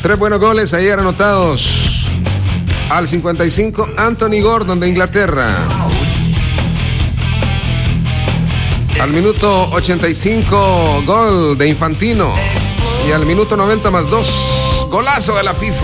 3 buenos goles ayer anotados. Al 55, Anthony Gordon de Inglaterra. Al minuto 85, gol de Infantino. Y al minuto 90 más 2, golazo de la FIFA.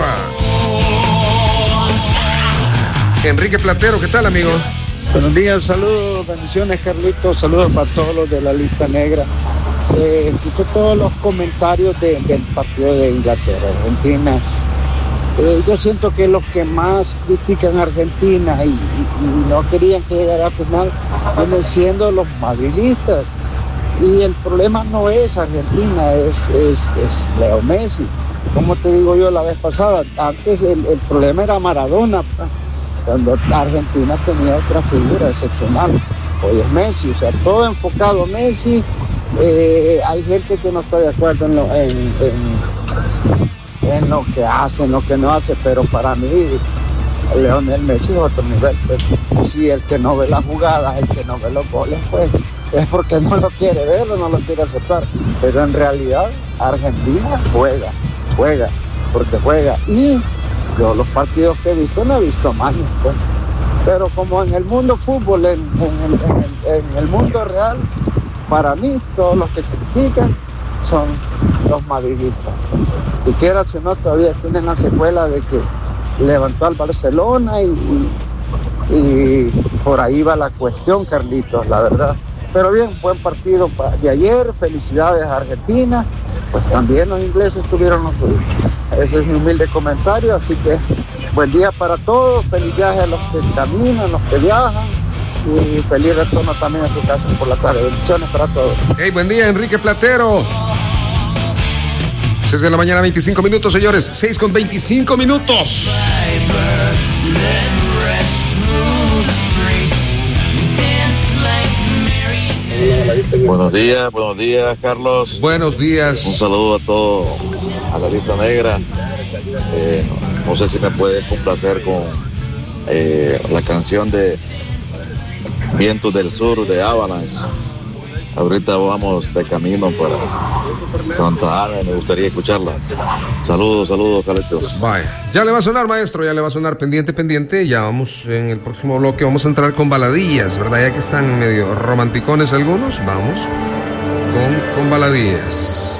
Enrique Platero, ¿qué tal, amigo? Buenos días, saludos, bendiciones, Carlitos, saludos para todos los de la lista negra. Escucho todos los comentarios del partido de Inglaterra, Argentina. Yo siento que los que más critican a Argentina y no querían que llegara a final vienen siendo los madridistas. Y el problema no es Argentina, es Leo Messi. Como te digo yo la vez pasada, antes el problema era Maradona, cuando Argentina tenía otra figura excepcional. Hoy es Messi, o sea, todo enfocado a Messi. Hay gente que no está de acuerdo en lo que hace, en lo que no hace, pero para mí Lionel Messi es otro nivel. Pues, si el que no ve las jugadas, el que no ve los goles, pues es porque no lo quiere ver o no lo quiere aceptar. Pero en realidad Argentina juega, porque juega. Y yo los partidos que he visto no he visto más. Pues. Pero como en el mundo fútbol, en el mundo real, para mí todos los que critican son los madridistas. Y quieras o no, todavía tienen la secuela de que levantó al Barcelona y por ahí va la cuestión, Carlitos, la verdad. Pero bien, buen partido de ayer, felicidades a Argentina, pues también los ingleses tuvieron los suyos. Ese es mi humilde comentario, así que buen día para todos, feliz viaje a los que caminan, los que viajan y feliz retorno también a su casa por la tarde. Bendiciones para todos. Hey, buen día, Enrique Platero. 6 de la mañana, 25 minutos, señores. 6 con 25 minutos. Buenos días, Carlos. Buenos días. Un saludo a todos, a la lista negra. No sé si me puedes complacer con la canción de Vientos del Sur de Avalanche. Ahorita vamos de camino para Santa Ana, me gustaría escucharla. Saludos, Carlitos. Bye. Ya le va a sonar, maestro, ya le va a sonar pendiente. Ya vamos en el próximo bloque, vamos a entrar con baladillas, ¿verdad? Ya que están medio romanticones algunos, vamos con baladillas.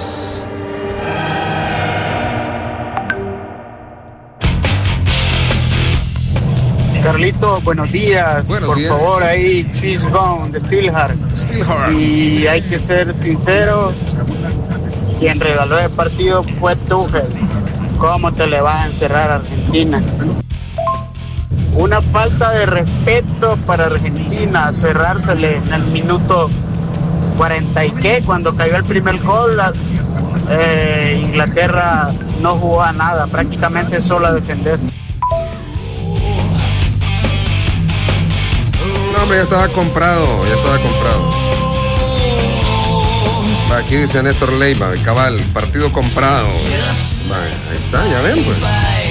Carlitos, buenos días. Buenos por días. Favor, ahí Cheese Gone de Steelheart. Y hay que ser sinceros, quien regaló el partido fue Tuchel. ¿Cómo te le vas a encerrar a Argentina? Una falta de respeto para Argentina, cerrársele en el minuto 40 y qué, cuando cayó el primer gol. Inglaterra no jugó a nada, prácticamente solo a defender. No, hombre, ya estaba comprado. Aquí dice Néstor Leiva, cabal, partido comprado. Ahí está, ya ven, pues.